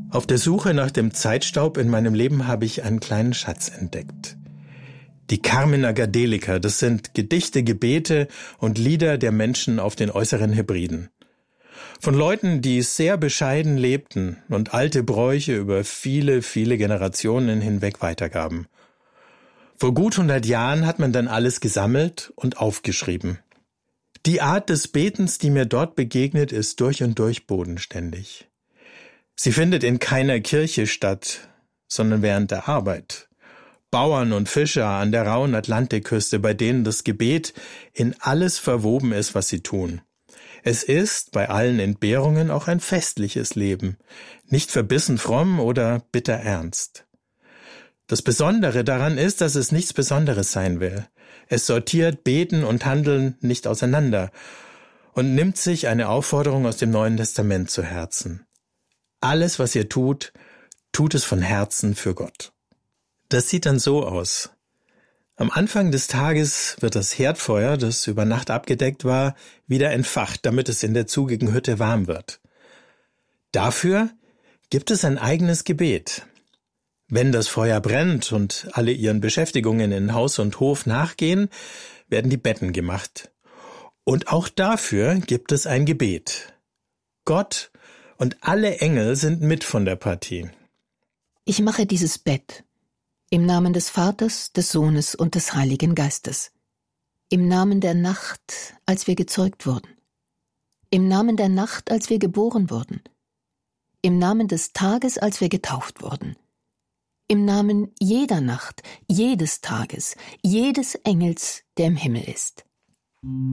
Auf der Suche nach dem Zeitstaub in meinem Leben habe ich einen kleinen Schatz entdeckt. Die Carmina Gadelica, das sind Gedichte, Gebete und Lieder der Menschen auf den äußeren Hebriden. Von Leuten, die sehr bescheiden lebten und alte Bräuche über viele, viele Generationen hinweg weitergaben. Vor gut 100 Jahren hat man dann alles gesammelt und aufgeschrieben. Die Art des Betens, die mir dort begegnet, ist durch und durch bodenständig. Sie findet in keiner Kirche statt, sondern während der Arbeit. Bauern und Fischer an der rauen Atlantikküste, bei denen das Gebet in alles verwoben ist, was sie tun. Es ist bei allen Entbehrungen auch ein festliches Leben, nicht verbissen fromm oder bitter ernst. Das Besondere daran ist, dass es nichts Besonderes sein will. Es sortiert Beten und Handeln nicht auseinander und nimmt sich eine Aufforderung aus dem Neuen Testament zu Herzen. Alles, was ihr tut, tut es von Herzen für Gott. Das sieht dann so aus. Am Anfang des Tages wird das Herdfeuer, das über Nacht abgedeckt war, wieder entfacht, damit es in der zugigen Hütte warm wird. Dafür gibt es ein eigenes Gebet. Wenn das Feuer brennt und alle ihren Beschäftigungen in Haus und Hof nachgehen, werden die Betten gemacht. Und auch dafür gibt es ein Gebet. Gott und alle Engel sind mit von der Partie. Ich mache dieses Bett im Namen des Vaters, des Sohnes und des Heiligen Geistes. Im Namen der Nacht, als wir gezeugt wurden. Im Namen der Nacht, als wir geboren wurden. Im Namen des Tages, als wir getauft wurden. Im Namen jeder Nacht, jedes Tages, jedes Engels, der im Himmel ist.